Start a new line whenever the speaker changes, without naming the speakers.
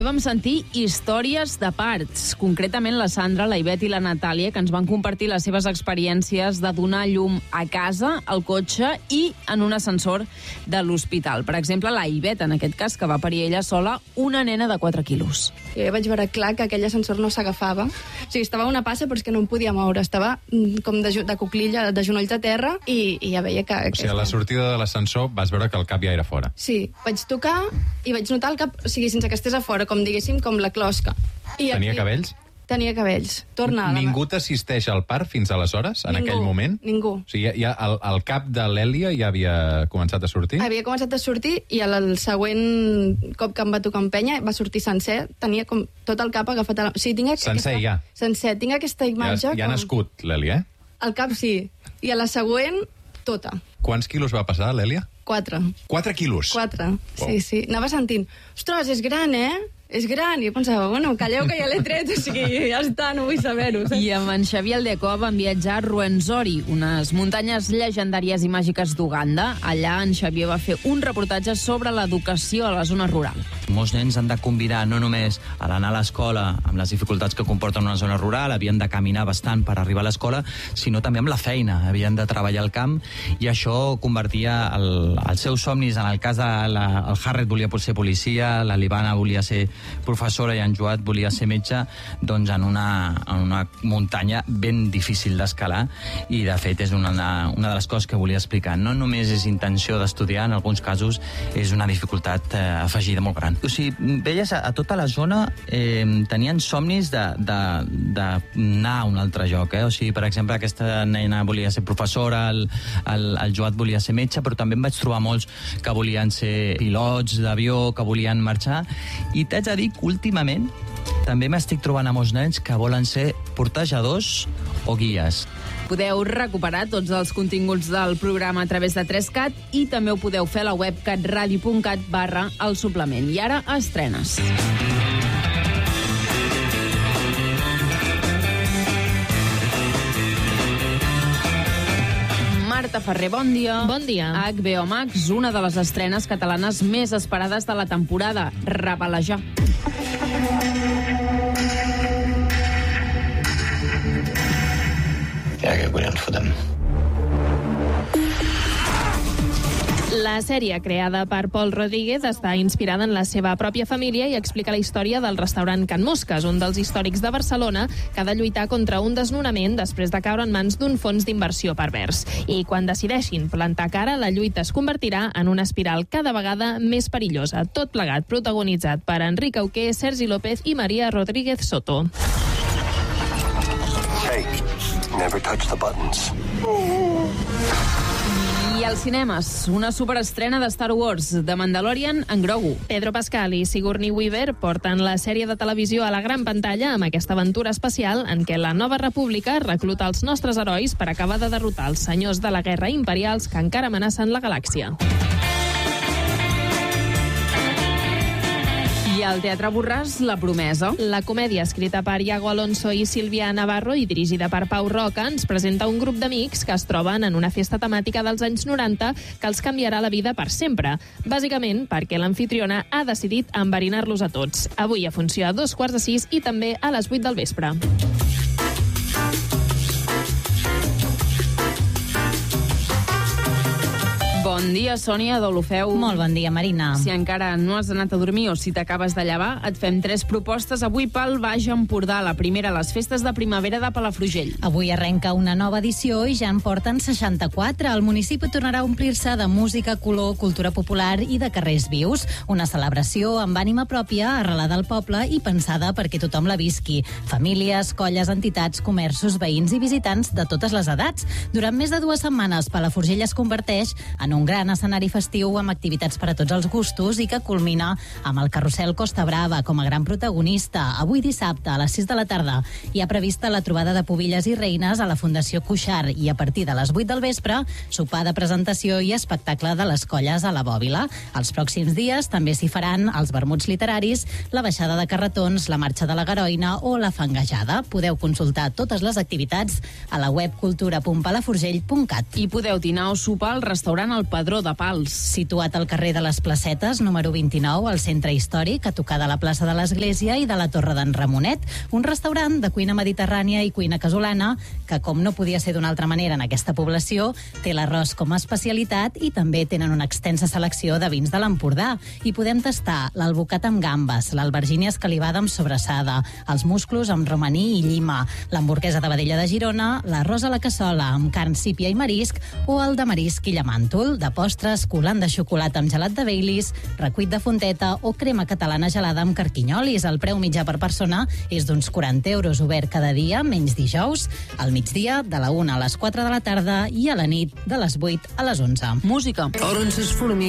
Vam sentir històries de parts, concretament la Sandra, la Ivet i la Natàlia, que ens van compartir les seves experiències de donar llum a casa, al cotxe i en un ascensor de l'hospital. Per exemple, la Ivet, en aquest cas, que va parir ella sola una nena de 4 quilos.
Jo vaig veure clar que aquell ascensor no s'agafava. O sigui, estava a una passa però és que no em podia moure. Estava com de cuclilla, de genolls a terra i ja veia que...
O sigui, a la sortida de l'ascensor vas veure que el cap ja era fora.
Sí, vaig tocar i vaig notar el cap, o sigui, sense que estés a fora, com diguéssim, com la closca.
Tenia cabells?
Tenia cabells.
Ningú t'assisteix al part fins aleshores, en aquell moment?
Ningú.
O sigui, ja el cap de l'Èlia ja havia començat a sortir?
Havia començat a sortir i el següent cop que em va tocar empènyer va sortir sencer. Tenia com tot el cap agafat a la... O sigui,
sencer, ja?
Sencer. Tinc aquesta imatge...
Ja ha nascut l'Èlia, eh?
El cap sí. I a la següent, tota.
Quants quilos va passar, l'Èlia?
4.
4 quilos?
4, sí. Anava sentint, ostres, és gran, eh? És gran. I jo pensava, bueno, calleu que ja l'he tret, o sigui, ja està, no vull saber-ho.
I amb en Xavier Aldeco van viatjar a Ruwenzori, unes muntanyes llegendàries i màgiques d'Uganda. Allà en Xavier va fer un reportatge sobre l'educació a la zona rural.
Molts nens han de combinar no només a l'anar a l'escola amb les dificultats que comporten una zona rural, havien de caminar bastant per arribar a l'escola, sinó també amb la feina, havien de treballar al camp, i això convertia els seus somnis. En el cas del Harret volia ser policia, la Libana volia ser professora i en Joat volia ser metge, doncs en una muntanya ben difícil d'escalar, i de fet és una de les coses que volia explicar. No només és intenció d'estudiar, en alguns casos és una dificultat afegida molt gran. O sigui, veies a tota la zona tenien somnis d'anar a un altre lloc, eh? O sigui, per exemple, aquesta nena volia ser professora, el Joat volia ser metge, però també em vaig trobar molts que volien ser pilots d'avió, que volien marxar, i t'haig de dir que últimament també m'estic trobant a molts nens que volen ser portejadors o guies.
Podeu recuperar tots els continguts del programa a través de 3CAT i també ho podeu fer a la web catradio.cat/El Suplement. I ara, estrenes. Marta Ferrer, bon dia.
Bon dia.
HBO Max, una de les estrenes catalanes més esperades de la temporada, Revelejar.
Yeah, get good for them.
La sèrie, creada per Pol Rodríguez, està inspirada en la seva pròpia família i explica la història del restaurant Can Mosques, un dels històrics de Barcelona que ha de lluitar contra un desnonament després de caure en mans d'un fons d'inversió pervers. I quan decideixin plantar cara, la lluita es convertirà en una espiral cada vegada més perillosa. Tot plegat protagonitzat per Enric Auqué, Sergi López i Maria Rodríguez Soto.
Hey, never touch the buttons.
I als cinemes, una superestrena de Star Wars, The Mandalorian en Grogu.
Pedro Pascal i Sigourney Weaver porten la sèrie de televisió a la gran pantalla amb aquesta aventura especial en què la Nova República recluta els nostres herois per acabar de derrotar els senyors de la guerra imperials que encara amenacen la galàxia.
I al Teatre Borràs, La Promesa.
La comèdia, escrita per Iago Alonso i Sílvia Navarro i dirigida per Pau Roca, ens presenta un grup d'amics que es troben en una festa temàtica dels anys 90 que els canviarà la vida per sempre. Bàsicament perquè l'anfitriona ha decidit enverinar-los a tots. Avui a funció a 5:45 i també a les 8 del vespre.
Bon dia, Sònia Deulofeu.
Molt bon dia, Marina.
Si encara no has anat a dormir o si t'acabes de llevar, et fem 3 propostes avui pel Baix Empordà. La primera, les festes de primavera de Palafrugell.
Avui arrenca una nova edició i ja en porten 64. El municipi tornarà a omplir-se de música, color, cultura popular i de carrers vius. Una celebració amb ànima pròpia, arrelada al poble i pensada perquè tothom la visqui. Famílies, colles, entitats, comerços, veïns i visitants de totes les edats. Durant més de 2 setmanes, Palafrugell es converteix en un gran escenari festiu amb activitats per a tots els gustos i que culmina amb el carrusel Costa Brava com a gran protagonista. Avui dissabte, a les 6 de la tarda, hi ha prevista la trobada de pubilles i reines a la Fundació Cuixart i a partir de les 8 del vespre, sopar de presentació i espectacle de les colles a la Bòbila. Els pròxims dies també s'hi faran els vermuts literaris, la baixada de carretons, la marxa de la Garoina o la fangejada. Podeu consultar totes les activitats a la web cultura.palafrugell.cat.
I podeu dinar o sopar al restaurant El Padró Pedró de Pals.
Situat al carrer de les Placetes, número 29, al centre històric, a tocar de la plaça de l'Església i de la Torre d'en Ramonet. Un restaurant de cuina mediterrània i cuina casolana que, com no podia ser d'una altra manera en aquesta població, té l'arròs com a especialitat i també tenen una extensa selecció de vins de l'Empordà. I podem tastar l'albocat amb gambes, l'albergínia escalivada amb sobrassada, els musclos amb romaní i llima, l'hamburguesa de vedella de Girona, l'arròs a la cassola amb carn sípia i marisc o el de marisc i llamàntol, de postres, coulant de xocolata amb gelat de Baileys, recuit de fonteta o crema catalana gelada amb carquinyolis. El preu mitjà per persona és d'uns 40 euros, obert cada dia, menys dijous, al migdia de la 1 a les 4 de la tarda i a la nit de les 8 a les 11.
Música.
Oranges for me.